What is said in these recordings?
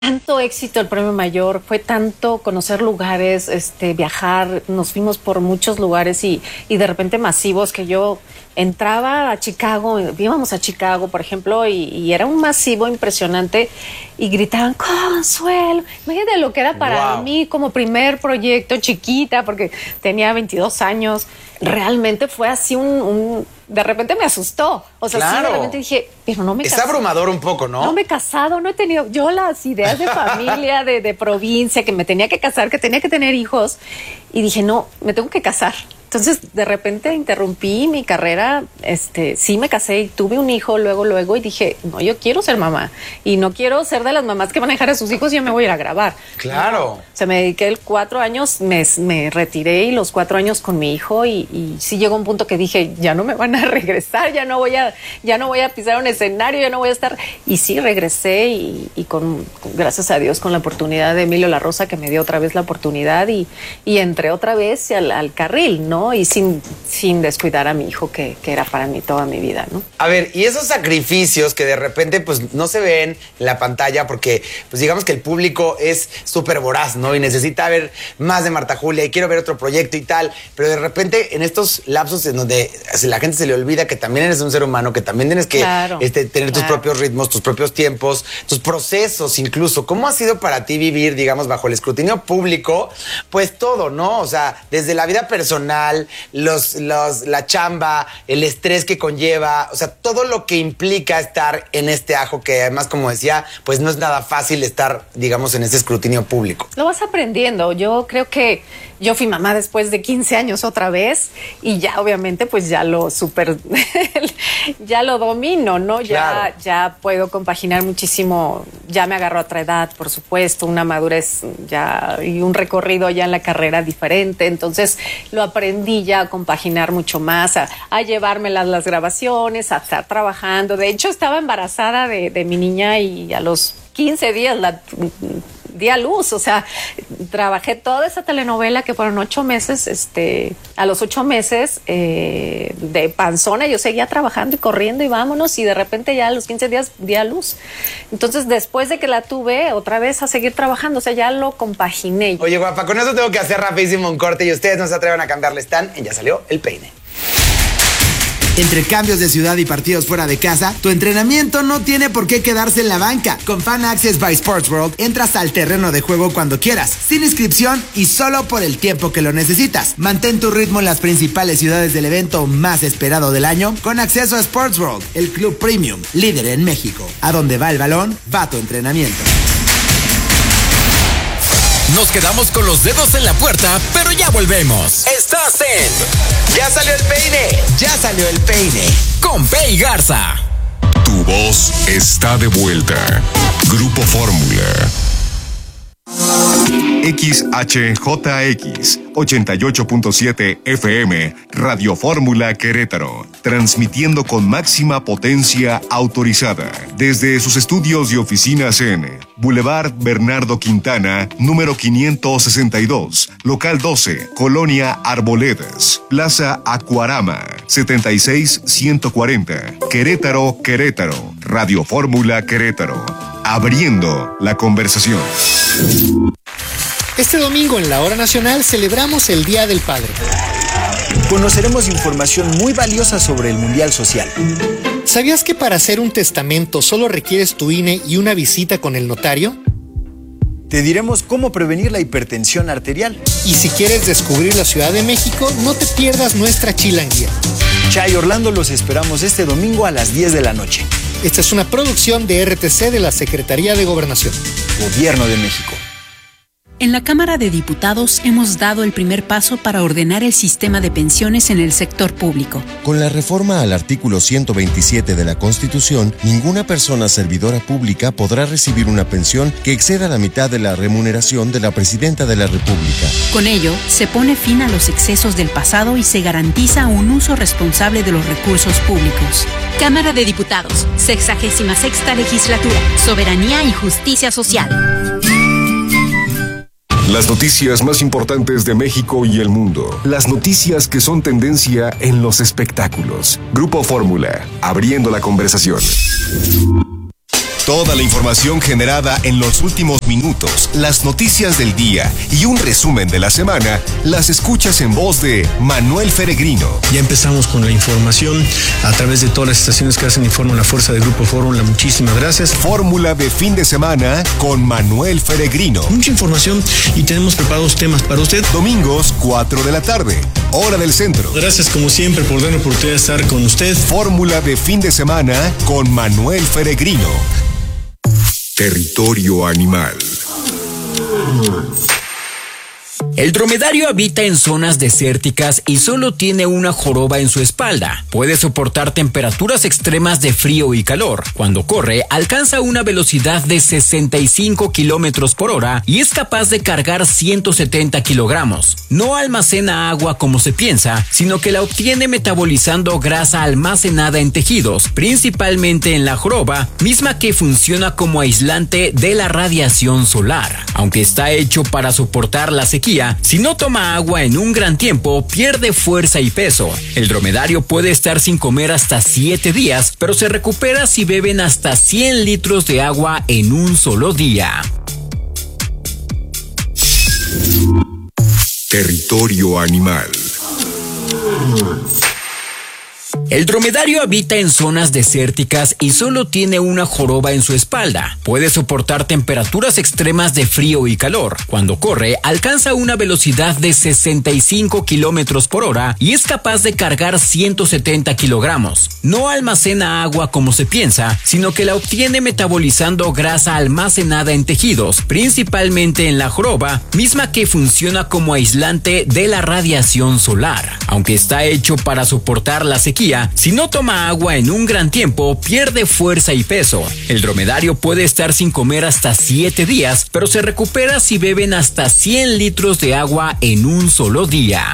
tanto éxito el Premio Mayor, fue tanto conocer lugares, viajar, nos fuimos por muchos lugares y de repente masivos que yo entraba a Chicago, íbamos a Chicago, por ejemplo, y era un masivo impresionante y gritaban Consuelo. Imagínate lo que era para mí como primer proyecto, chiquita, porque tenía 22 años. Realmente fue así de repente me asustó. O sea, sí, de repente dije, pero no me casé. Es abrumador un poco, ¿no? No me he casado, no he tenido yo las ideas de familia, de provincia, que me tenía que casar, que tenía que tener hijos. Y dije, no, me tengo que casar. Entonces, de repente interrumpí mi carrera, sí me casé y tuve un hijo luego, y dije, no, yo quiero ser mamá y no quiero ser de las mamás que van a dejar a sus hijos y yo me voy a ir a grabar. Claro. No. O sea, me dediqué 4 años, me retiré y los 4 años con mi hijo y sí llegó un punto que dije, ya no me van a regresar, ya no voy a pisar un escenario, ya no voy a estar. Y sí, regresé y gracias a Dios con la oportunidad de Emilio La Rosa que me dio otra vez la oportunidad y entré otra vez al carril, ¿no? Y sin descuidar a mi hijo, que era para mí toda mi vida, ¿no? A ver, y esos sacrificios que de repente pues no se ven en la pantalla porque pues digamos que el público es súper voraz, ¿no? Y necesita ver más de Marta Julia y quiero ver otro proyecto y tal, pero de repente en estos lapsos en donde la gente se le olvida que también eres un ser humano, que también tienes que tener tus propios ritmos, tus propios tiempos, tus procesos incluso. ¿Cómo ha sido para ti vivir, digamos, bajo el escrutinio público? Pues todo, ¿no? O sea, desde la vida personal, la chamba, el estrés que conlleva, o sea, todo lo que implica estar en este ajo que además, como decía, pues no es nada fácil estar, digamos, en este escrutinio público. Lo vas aprendiendo. Yo creo que yo fui mamá después de 15 años otra vez y ya obviamente pues ya lo ya lo domino, ¿no? Claro. Ya puedo compaginar muchísimo, ya me agarro a otra edad, por supuesto, una madurez ya y un recorrido ya en la carrera diferente, entonces lo aprendí ya a compaginar mucho más, a llevarme las grabaciones, a estar trabajando. De hecho, estaba embarazada de mi niña y a los 15 días di a luz, o sea, trabajé toda esa telenovela que fueron 8 meses, a los 8 meses de panzona yo seguía trabajando y corriendo y vámonos y de repente ya a los 15 días di a luz. Entonces después de que la tuve, otra vez a seguir trabajando, o sea, ya lo compaginé. Oye, guapa, con eso tengo que hacer rapidísimo un corte y ustedes no se atrevan a cambiarle, están en Ya Salió el Peine. Entre cambios de ciudad y partidos fuera de casa, tu entrenamiento no tiene por qué quedarse en la banca. Con Fan Access by Sports World, entras al terreno de juego cuando quieras, sin inscripción y solo por el tiempo que lo necesitas. Mantén tu ritmo en las principales ciudades del evento más esperado del año con acceso a Sports World, el club premium, líder en México. A donde va el balón, va tu entrenamiento. Nos quedamos con los dedos en la puerta, pero ya volvemos. Estás en Ya Salió el Peine. Ya Salió el Peine. Con Pei Garza. Tu voz está de vuelta. Grupo Fórmula. XHJX 88.7 FM, Radio Fórmula Querétaro, transmitiendo con máxima potencia autorizada desde sus estudios y oficinas en Boulevard Bernardo Quintana, número 562, local 12, Colonia Arboledas, Plaza Acuarama, 76140, Querétaro, Querétaro, Radio Fórmula Querétaro, abriendo la conversación. Este domingo en la Hora Nacional celebramos el Día del Padre. Conoceremos información muy valiosa sobre el Mundial Social. ¿Sabías que para hacer un testamento solo requieres tu INE y una visita con el notario? Te diremos cómo prevenir la hipertensión arterial. Y si quieres descubrir la Ciudad de México, no te pierdas nuestra chilanguía. Chay Orlando, los esperamos este domingo a las 10 de la noche. Esta es una producción de RTC de la Secretaría de Gobernación. Gobierno de México. En la Cámara de Diputados hemos dado el primer paso para ordenar el sistema de pensiones en el sector público. Con la reforma al artículo 127 de la Constitución, ninguna persona servidora pública podrá recibir una pensión que exceda la mitad de la remuneración de la Presidenta de la República. Con ello, se pone fin a los excesos del pasado y se garantiza un uso responsable de los recursos públicos. Cámara de Diputados, 66ª Legislatura, Soberanía y Justicia Social. Las noticias más importantes de México y el mundo. Las noticias que son tendencia en los espectáculos. Grupo Fórmula, abriendo la conversación. Toda la información generada en los últimos minutos, las noticias del día y un resumen de la semana, las escuchas en voz de Manuel Feregrino. Ya empezamos con la información a través de todas las estaciones que hacen Informa la fuerza del Grupo Fórmula. Muchísimas gracias. Fórmula de fin de semana con Manuel Feregrino. Mucha información y tenemos preparados temas para usted. Domingos, 4 de la tarde, hora del centro. Gracias como siempre por darme la oportunidad de estar con usted. Fórmula de fin de semana con Manuel Feregrino. Territorio animal. El dromedario habita en zonas desérticas y solo tiene una joroba en su espalda. Puede soportar temperaturas extremas de frío y calor. Cuando corre, alcanza una velocidad de 65 kilómetros por hora y es capaz de cargar 170 kilogramos. No almacena agua como se piensa, sino que la obtiene metabolizando grasa almacenada en tejidos, principalmente en la joroba, misma que funciona como aislante de la radiación solar. Aunque está hecho para soportar la sequía, si no toma agua en un gran tiempo, pierde fuerza y peso. El dromedario puede estar sin comer hasta 7 días, pero se recupera si beben hasta 100 litros de agua en un solo día. Territorio animal. El dromedario habita en zonas desérticas y solo tiene una joroba en su espalda. Puede soportar temperaturas extremas de frío y calor. Cuando corre, alcanza una velocidad de 65 kilómetros por hora y es capaz de cargar 170 kilogramos. No almacena agua como se piensa, sino que la obtiene metabolizando grasa almacenada en tejidos, principalmente en la joroba, misma que funciona como aislante de la radiación solar. Aunque está hecho para soportar la sequía, si no toma agua en un gran tiempo, pierde fuerza y peso. El dromedario puede estar sin comer hasta 7 días, pero se recupera si beben hasta 100 litros de agua en un solo día.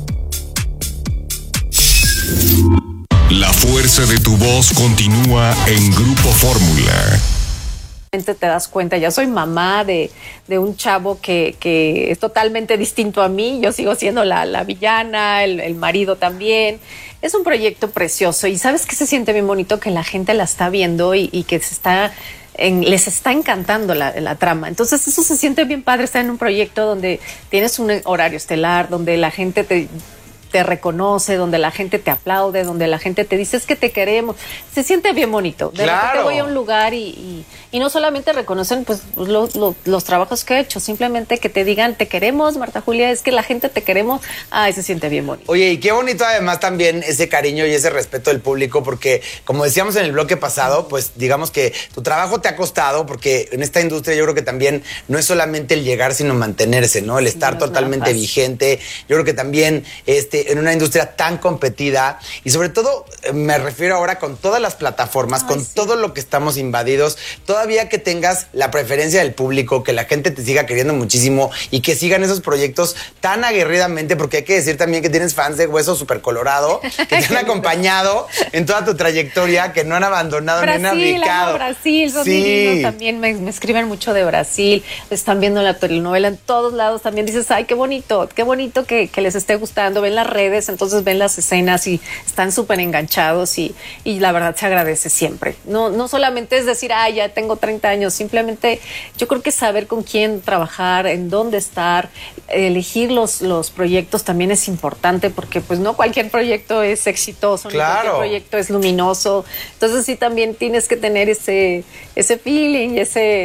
La fuerza de tu voz continúa en Grupo Fórmula. Te das cuenta, ya soy mamá de un chavo que es totalmente distinto a mí. Yo sigo siendo la villana, el marido también. Es un proyecto precioso y ¿sabes qué se siente bien bonito? Que la gente la está viendo y que les está encantando la trama. Entonces eso se siente bien padre, estar en un proyecto donde tienes un horario estelar, donde la gente te reconoce, donde la gente te aplaude, donde la gente te dice es que te queremos. Se siente bien bonito. De repente voy a un lugar y no solamente reconocen pues los trabajos que he hecho, simplemente que te digan te queremos, Marta Julia, es que la gente te queremos. Se siente bien bonito. Oye, y qué bonito además también ese cariño y ese respeto del público, porque como decíamos en el bloque pasado, pues digamos que tu trabajo te ha costado, porque en esta industria yo creo que también no es solamente el llegar, sino mantenerse, ¿no? El estar totalmente vigente. Yo creo que también en una industria tan competida y sobre todo me refiero ahora con todas las plataformas, todo lo que estamos invadidos, todavía que tengas la preferencia del público, que la gente te siga queriendo muchísimo y que sigan esos proyectos tan aguerridamente, porque hay que decir también que tienes fans de Hueso Super Colorado que te han acompañado en toda tu trayectoria, que no han abandonado ni han abdicado. Brasil, son divinos, también me escriben mucho de Brasil, están viendo la telenovela en todos lados, también dices, ay, qué bonito que les esté gustando, ven las redes, entonces ven las escenas y están súper enganchados y la verdad se agradece siempre. No solamente es decir, ya tengo 30 años, simplemente yo creo que saber con quién trabajar, en dónde estar, elegir los proyectos también es importante, porque pues no cualquier proyecto es exitoso, no cualquier proyecto es luminoso, entonces sí también tienes que tener ese feeling y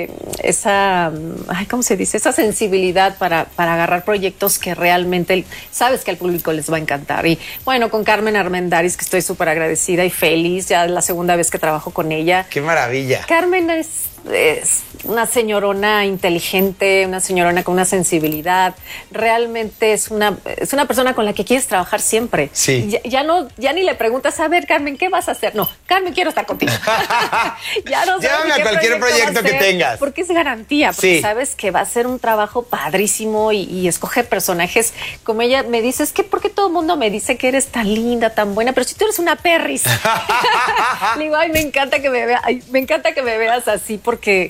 esa ¿cómo se dice? Esa sensibilidad para agarrar proyectos que realmente sabes que al público les va a encantar. Y bueno, con Carmen Armendáriz, que estoy súper agradecida y feliz, ya es la segunda vez que trabajo con ella. ¡Qué maravilla! Carmen es una señorona inteligente, una señorona con una sensibilidad. Realmente es una persona con la que quieres trabajar siempre. Sí. Ya ni le preguntas, a ver, Carmen, ¿qué vas a hacer? No, Carmen, quiero estar contigo. Llámame a cualquier proyecto que tengas. Porque es garantía, porque sabes que va a ser un trabajo padrísimo y escoge personajes como ella me dice, es que porque todo el mundo me dice que eres tan linda, tan buena, pero si tú eres una perris. Le digo, me encanta que me veas así, porque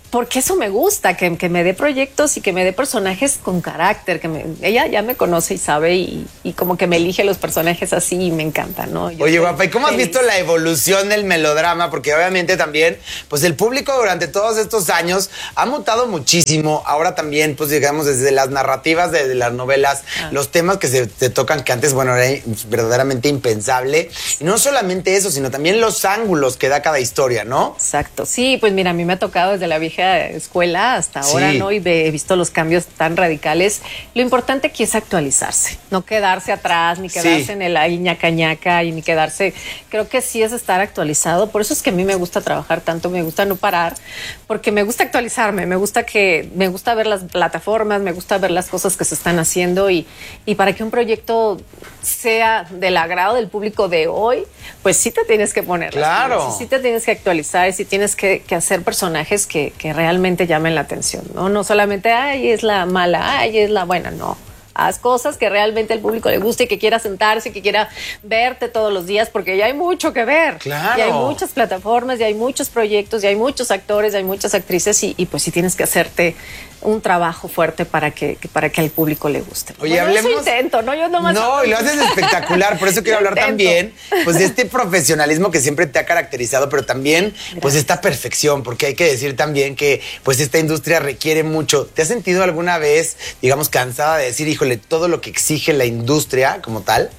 porque eso me gusta, que me dé proyectos y que me dé personajes con carácter, ella ya me conoce y sabe y como que me elige los personajes así y me encanta, ¿no? Oye, guapa, ¿y cómo has visto la evolución del melodrama? Porque obviamente también, pues el público durante todos estos años ha mutado muchísimo. Ahora también, pues digamos, desde las narrativas de las novelas, los temas que se tocan, que antes, bueno, era verdaderamente impensable. Y no solamente eso, sino también los ángulos que da cada historia, ¿no? Exacto, sí, pues mira, a mí me ha tocado desde la vieja escuela hasta ahora, ¿no? Y he visto los cambios tan radicales. Lo importante aquí es actualizarse, no quedarse atrás, ni quedarse en el ñaca y ni quedarse. Creo que sí es estar actualizado. Por eso es que a mí me gusta trabajar tanto, me gusta no parar, porque me gusta actualizarme, me gusta ver las plataformas, me gusta ver las cosas que se están haciendo y para que un proyecto sea del agrado del público de hoy, pues sí te tienes que poner. Claro. Sí te tienes que actualizar y sí tienes que hacer personajes que realmente llamen la atención, ¿no? No solamente, ay, es la mala, ay, es la buena, no. Haz cosas que realmente al público le guste y que quiera sentarse, que quiera verte todos los días, porque ya hay mucho que ver. Claro. Y hay muchas plataformas, y hay muchos proyectos, y hay muchos actores, y hay muchas actrices, y pues sí tienes que hacerte un trabajo fuerte para que al público le guste. Oye, bueno, hablemos. Eso intento, ¿no? Yo nomás. No, y lo haces espectacular. Por eso quiero hablar también, pues, de este profesionalismo que siempre te ha caracterizado, pero también, pues, esta perfección, porque hay que decir también que, pues, esta industria requiere mucho. ¿Te has sentido alguna vez, digamos, cansada de decir, híjole, todo lo que exige la industria como tal?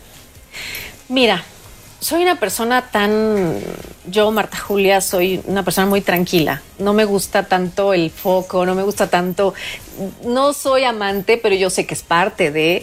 Mira, soy una persona yo, Marta Julia, soy una persona muy tranquila. No me gusta tanto el foco, no me gusta tanto, no soy amante, pero yo sé que es parte de,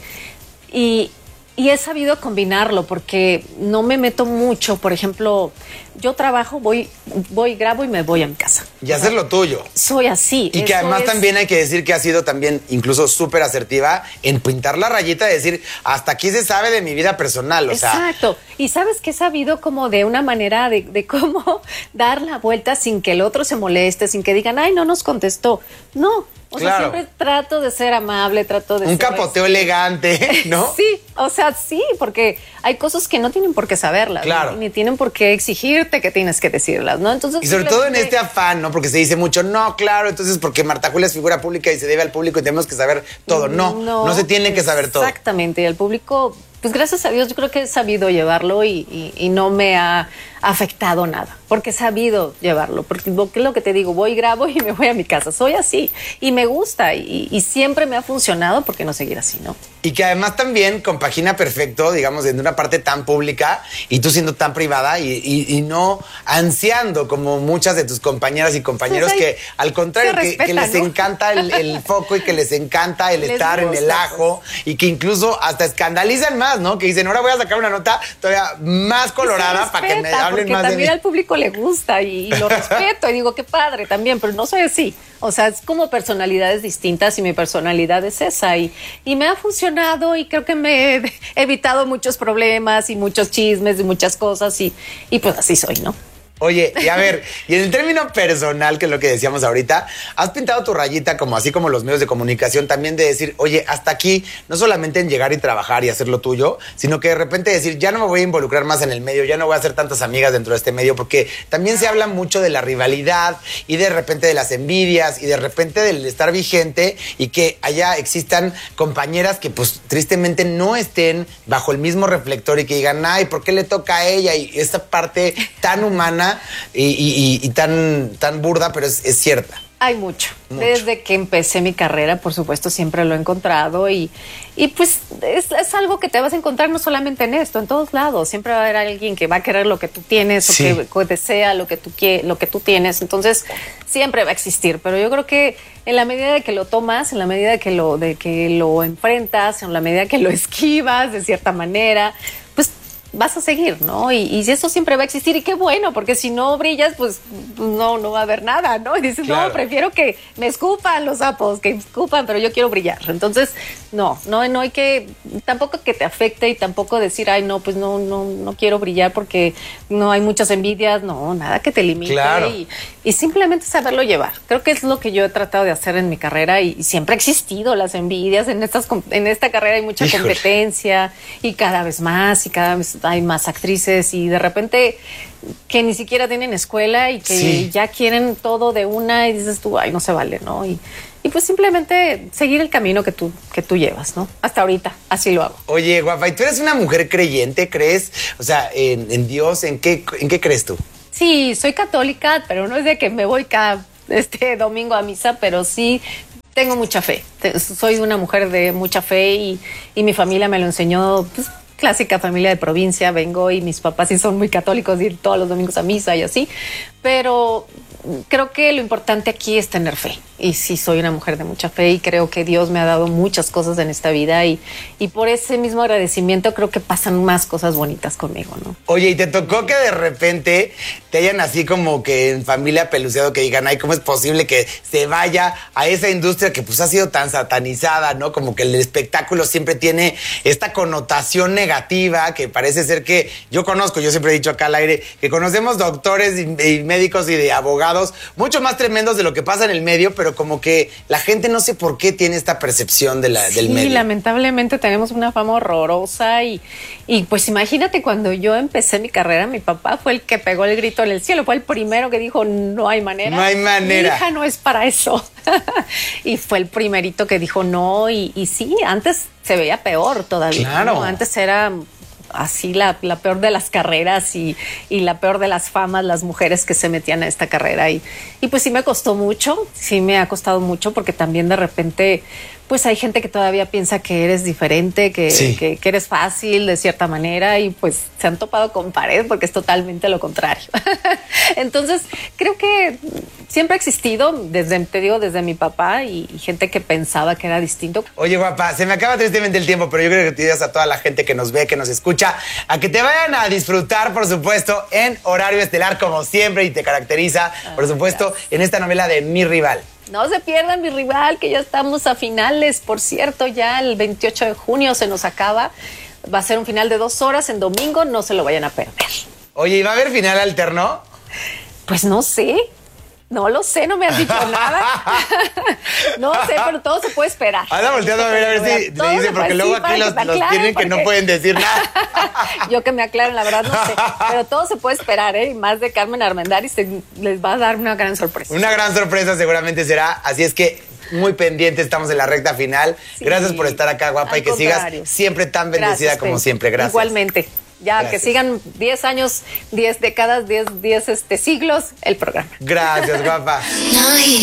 y he sabido combinarlo porque no me meto mucho. Por ejemplo, yo trabajo, voy, grabo y me voy a mi casa. Y hacer lo tuyo. Soy así. Y que además también hay que decir que ha sido también incluso súper asertiva en pintar la rayita y decir, hasta aquí se sabe de mi vida personal. Exacto. Y sabes que he sabido como de una manera de cómo dar la vuelta sin que el otro se moleste, sin que digan, ay, no nos contestó. No. O sea, siempre trato de ser amable, trato de un capoteo elegante, ¿no? Sí, o sea, sí, porque hay cosas que no tienen por qué saberlas, claro, ni tienen por qué exigirte que tienes que decirlas, ¿no? Entonces, y sobre todo en este afán, ¿no? Porque se dice mucho, no, claro, entonces porque Marta Julia es figura pública y se debe al público y tenemos que saber todo. No se tiene que saber todo. Exactamente, y al público, pues gracias a Dios, yo creo que he sabido llevarlo y no me ha afectado nada, porque he sabido llevarlo, porque es lo que te digo, voy, grabo y me voy a mi casa, soy así, y me gusta, y siempre me ha funcionado, ¿por qué no seguir así, no? Y que además también compagina perfecto, digamos, en una parte tan pública y tú siendo tan privada y no ansiando como muchas de tus compañeras y compañeros, pues que al contrario, que les encanta el foco y que les encanta el estar en el ajo, y que incluso hasta escandalizan más, ¿no? Que dicen, ahora voy a sacar una nota todavía más colorada para que me hablen más de mí. También al público le gusta y lo respeto y digo, qué padre también, pero no soy así. O sea, es como personalidades distintas y mi personalidad es esa y me ha funcionado y creo que me he evitado muchos problemas y muchos chismes y muchas cosas y pues así soy, ¿no? Oye, y a ver, y en el término personal, que es lo que decíamos ahorita, has pintado tu rayita como así como los medios de comunicación también de decir, oye, hasta aquí, no solamente en llegar y trabajar y hacer lo tuyo, sino que de repente decir, ya no me voy a involucrar más en el medio, ya no voy a hacer tantas amigas dentro de este medio, porque también se habla mucho de la rivalidad y de repente de las envidias y de repente del estar vigente y que allá existan compañeras que pues tristemente no estén bajo el mismo reflector y que digan, ay, ¿por qué le toca a ella? Y esta parte tan humana y tan burda, pero es cierta. Hay mucho. Desde que empecé mi carrera, por supuesto, siempre lo he encontrado y pues es algo que te vas a encontrar no solamente en esto, en todos lados. Siempre va a haber alguien que va a querer lo que tú tienes o que desea lo que tú tienes. Entonces, siempre va a existir. Pero yo creo que en la medida de que lo tomas, en la medida de que lo enfrentas, en la medida que lo esquivas de cierta manera, pues vas a seguir, ¿no? Y eso siempre va a existir y qué bueno, porque si no brillas, pues no va a haber nada, ¿no? Y dices, claro, no, prefiero que me escupan los sapos, que escupan, pero yo quiero brillar. Entonces, no hay que, tampoco que te afecte y tampoco decir, ay, no, pues no quiero brillar porque no hay muchas envidias, no, nada que te limite. Claro. y simplemente saberlo llevar. Creo que es lo que yo he tratado de hacer en mi carrera y siempre ha existido las envidias. En esta carrera hay mucha competencia y cada vez hay más actrices y de repente que ni siquiera tienen escuela y que ya quieren todo de una y dices tú, ay, no se vale, ¿no? Y pues simplemente seguir el camino que tú llevas, ¿no? Hasta ahorita, así lo hago. Oye, guapa, ¿y tú eres una mujer creyente? ¿Crees, o sea, en Dios? ¿En qué crees tú? Sí, soy católica, pero no es de que me voy cada domingo a misa, pero sí tengo mucha fe. Soy una mujer de mucha fe y mi familia me lo enseñó, pues, clásica familia de provincia, vengo y mis papás sí son muy católicos, ir todos los domingos a misa y así, pero creo que lo importante aquí es tener fe. Y sí, soy una mujer de mucha fe y creo que Dios me ha dado muchas cosas en esta vida y por ese mismo agradecimiento creo que pasan más cosas bonitas conmigo, ¿no? Oye, ¿y te tocó que de repente te hayan así como que en familia peluceado que digan, ay, ¿cómo es posible que se vaya a esa industria que pues ha sido tan satanizada, ¿no? Como que el espectáculo siempre tiene esta connotación negativa que parece ser que yo siempre he dicho acá al aire, que conocemos doctores y médicos y de abogados mucho más tremendos de lo que pasa en el medio, pero como que la gente no sé por qué tiene esta percepción del medio. Sí, lamentablemente tenemos una fama horrorosa y pues imagínate cuando yo empecé mi carrera, mi papá fue el que pegó el grito en el cielo, fue el primero que dijo, no hay manera. No hay manera. Mi hija no es para eso. Y fue el primerito que dijo no y sí, antes se veía peor todavía. Claro. ¿No? Antes era así la peor de las carreras y la peor de las famas, las mujeres que se metían a esta carrera y pues sí me costó mucho, sí me ha costado mucho porque también de repente pues hay gente que todavía piensa que eres diferente, que eres fácil de cierta manera y pues se han topado con pared porque es totalmente lo contrario. Entonces creo que siempre ha existido, desde mi papá y gente que pensaba que era distinto. Oye, guapa, se me acaba tristemente el tiempo, pero yo creo que te digas a toda la gente que nos ve, que nos escucha, a que te vayan a disfrutar, por supuesto, en horario estelar como siempre y te caracteriza, por supuesto, gracias. En esta novela de Mi Rival. No se pierdan Mi Rival, que ya estamos a finales, por cierto, ya el 28 de junio se nos acaba. Va a ser un final de 2 horas en domingo, no se lo vayan a perder. Oye, ¿y va a haber final alterno? Pues no sé. No lo sé, no me han dicho nada. No sé, pero todo se puede esperar. Anda volteando a ver si le dicen, porque luego aquí los tienen que no pueden decir nada. Yo que me aclaren, la verdad no sé. Pero todo se puede esperar, ¿eh? Y más de Carmen Armendáriz les va a dar una gran sorpresa. Una gran sorpresa seguramente será. Así es que muy pendiente, estamos en la recta final. Sí. Gracias por estar acá, guapa, y que sigas siempre tan bendecida. Gracias, como siempre. Gracias. Igualmente. Ya, gracias. Que sigan 10 años, 10 décadas, 10 siglos el programa. Gracias, guapa.